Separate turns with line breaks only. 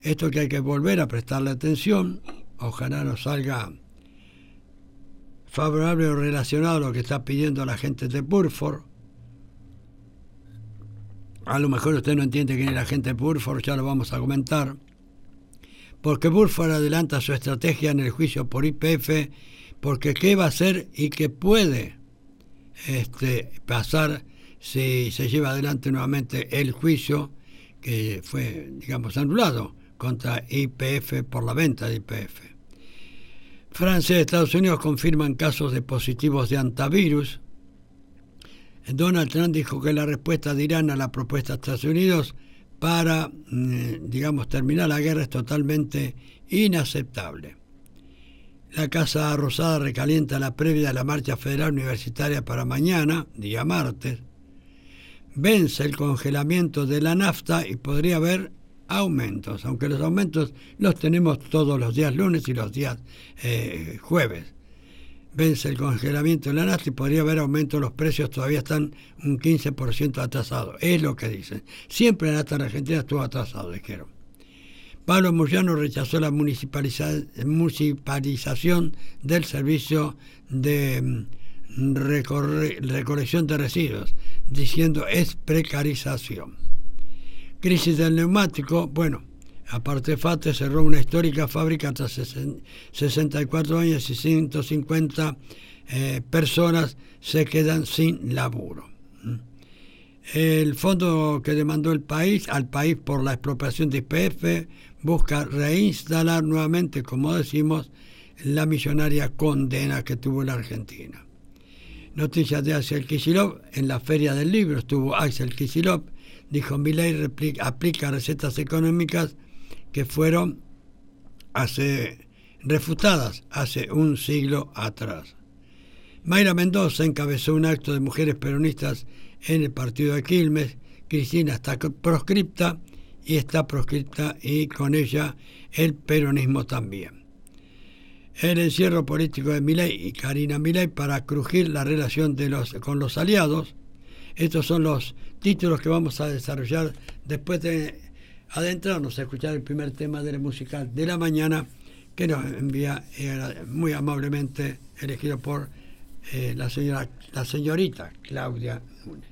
Esto que hay que volver a prestarle atención, ojalá nos salga favorable o relacionado a lo que está pidiendo la gente de Burford. A lo mejor usted no entiende quién es la gente de Burford, ya lo vamos a comentar. Porque Burford adelanta su estrategia en el juicio por YPF, porque qué va a hacer y qué puede pasar si se lleva adelante nuevamente el juicio que fue, digamos, anulado contra YPF por la venta de YPF. Francia y Estados Unidos confirman casos de positivos de antivirus. Donald Trump dijo que la respuesta de Irán a la propuesta de Estados Unidos para, digamos, terminar la guerra es totalmente inaceptable. La Casa Rosada recalienta la previa de la marcha federal universitaria para mañana, día martes. Vence el congelamiento de la nafta y podría haber aumentos, aunque los aumentos los tenemos todos los días lunes y los días jueves. Vence el congelamiento de la nafta y podría haber aumento de los precios, todavía están un 15% atrasados, es lo que dicen. Siempre la nafta en Argentina estuvo atrasado, dijeron. Pablo Moyano rechazó la municipalización del servicio de recolección de residuos, diciendo es precarización. Crisis del neumático, bueno, aparte FATE cerró una histórica fábrica tras 64 años y 150 personas se quedan sin laburo. El fondo que demandó al país por la expropiación de YPF busca reinstalar nuevamente, como decimos, la millonaria condena que tuvo la Argentina. Noticias de Axel Kicillof. En la Feria del Libro estuvo Axel Kicillof. Dijo: Milei aplica recetas económicas que fueron refutadas hace un siglo atrás. Mayra Mendoza encabezó un acto de mujeres peronistas en el partido de Quilmes. Cristina está proscripta y con ella el peronismo también. El encierro político de Milei y Karina Milei para crujir la relación con los aliados. Estos son los títulos que vamos a desarrollar después de adentrarnos a escuchar el primer tema de la musical de la mañana, que nos envía muy amablemente, elegido por la señorita Claudia Núñez.